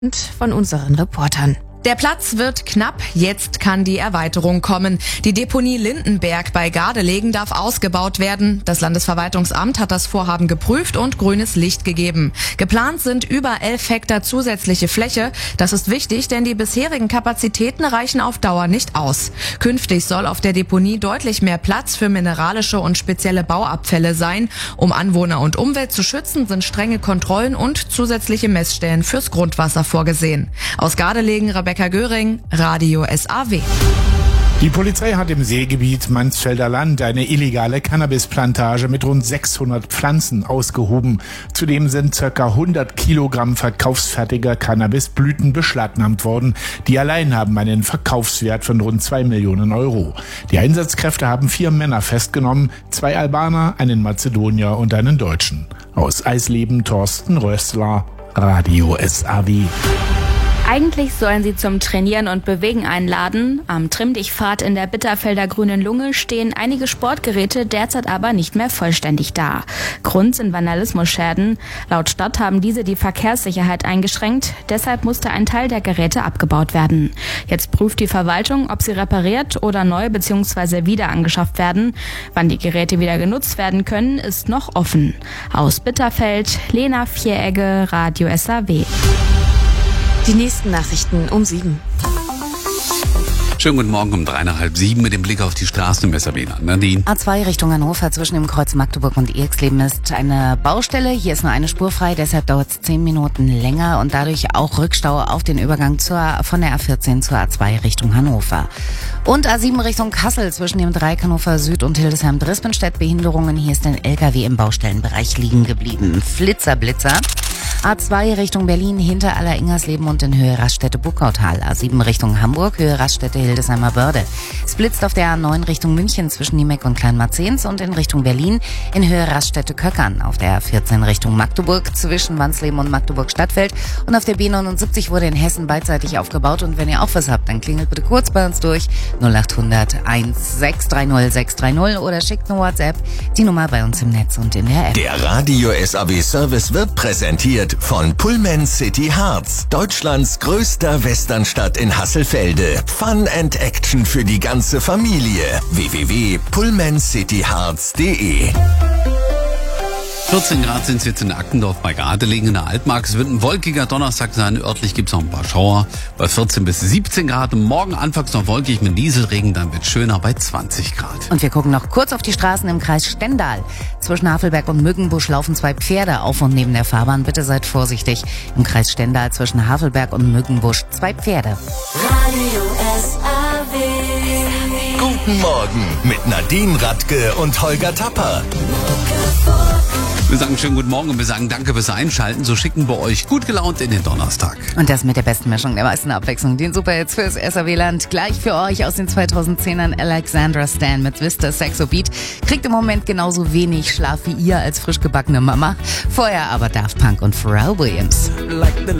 von unseren Reportern. Der Platz wird knapp, jetzt kann die Erweiterung kommen. Die Deponie Lindenberg bei Gardelegen darf ausgebaut werden. Das Landesverwaltungsamt hat das Vorhaben geprüft und grünes Licht gegeben. Geplant sind über 11 Hektar zusätzliche Fläche. Das ist wichtig, denn die bisherigen Kapazitäten reichen auf Dauer nicht aus. Künftig soll auf der Deponie deutlich mehr Platz für mineralische und spezielle Bauabfälle sein. Um Anwohner und Umwelt zu schützen, sind strenge Kontrollen und zusätzliche Messstellen fürs Grundwasser vorgesehen. Aus Gardelegen, Rebecca Göring, Radio SAW. Die Polizei hat im Seegebiet Mansfelder Land eine illegale Cannabisplantage mit rund 600 Pflanzen ausgehoben. Zudem sind ca. 100 Kilogramm verkaufsfertiger Cannabisblüten beschlagnahmt worden. Die allein haben einen Verkaufswert von rund 2 Millionen Euro. Die Einsatzkräfte haben 4 Männer festgenommen, 2 Albaner, einen Mazedonier und einen Deutschen. Aus Eisleben Thorsten Rössler, Radio SAW. Eigentlich sollen sie zum Trainieren und Bewegen einladen. Am Trimm-Dich-Pfad in der Bitterfelder Grünen Lunge stehen einige Sportgeräte derzeit aber nicht mehr vollständig da. Grund sind Vandalismusschäden. Laut Stadt haben diese die Verkehrssicherheit eingeschränkt. Deshalb musste ein Teil der Geräte abgebaut werden. Jetzt prüft die Verwaltung, ob sie repariert oder neu bzw. wieder angeschafft werden. Wann die Geräte wieder genutzt werden können, ist noch offen. Aus Bitterfeld, Lena Vieregge, Radio SAW. Die nächsten Nachrichten um 7. Schönen guten Morgen um 6:30 mit dem Blick auf die Straßen im SAW. Nadine. A2 Richtung Hannover zwischen dem Kreuz Magdeburg und Erxleben ist eine Baustelle. Hier ist nur eine Spur frei, deshalb dauert es 10 Minuten länger und dadurch auch Rückstau auf den Übergang von der A14 zur A2 Richtung Hannover. Und A7 Richtung Kassel zwischen dem Dreieck Hannover Süd und Hildesheim-Drispenstedt Behinderungen. Hier ist ein LKW im Baustellenbereich liegen geblieben. Blitzer. A2 Richtung Berlin hinter Aller-Ingersleben und in Höhe Raststätte-Buckautal. A7 Richtung Hamburg, Höhe Raststätte Hildesheimer Börde. Es blitzt auf der A9 Richtung München zwischen Niemeck und Kleinmarzens und in Richtung Berlin in Höhe Raststätte Köckern. Auf der A14 Richtung Magdeburg zwischen Wansleben und Magdeburg-Stadtfeld. Und auf der B79 wurde in Hessen beidseitig aufgebaut. Und wenn ihr auch was habt, dann klingelt bitte kurz bei uns durch 0800 1630 630 oder schickt eine WhatsApp. Die Nummer bei uns im Netz und in der App. Der Radio SAW Service wird präsentiert von Pullman City Harz, Deutschlands größter Westernstadt in Hasselfelde. Fun and Action für die ganze Familie. www.pullmancityharz.de 14 Grad sind es jetzt in Ackendorf bei Gardelegen in der Altmark. Es wird ein wolkiger Donnerstag sein. Örtlich gibt es noch ein paar Schauer bei 14 bis 17 Grad. Morgen anfangs noch wolkig mit Nieselregen, dann wird es schöner bei 20 Grad. Und wir gucken noch kurz auf die Straßen im Kreis Stendal. Zwischen Havelberg und Mückenbusch laufen 2 Pferde auf und neben der Fahrbahn. Bitte seid vorsichtig. Im Kreis Stendal zwischen Havelberg und Mückenbusch 2 Pferde. Radio SAW. Guten Morgen mit Nadine Radke und Holger Tapper. Wir sagen schönen guten Morgen und wir sagen danke fürs Einschalten. So schicken wir euch gut gelaunt in den Donnerstag. Und das mit der besten Mischung, der meisten Abwechslung. Den Superhits fürs SAW-Land. Gleich für euch aus den 2010ern Alexandra Stan mit Vista Sexo Beat. Kriegt im Moment genauso wenig Schlaf wie ihr als frisch gebackene Mama. Vorher aber Daft Punk und Pharrell Williams.